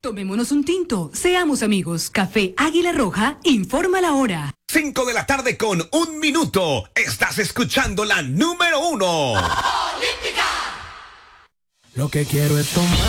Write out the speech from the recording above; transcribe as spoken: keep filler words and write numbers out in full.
Tomémonos un tinto, seamos amigos. Café Águila Roja, informa la hora. Cinco de la tarde con un minuto. Estás escuchando la número uno. Olímpica. Lo que quiero es tomar.